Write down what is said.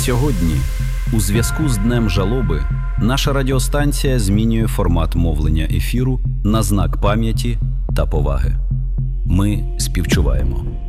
Сьогодні, у зв'язку з Днем жалоби, наша радіостанція змінює формат мовлення ефіру на знак пам'яті та поваги. Ми співчуваємо.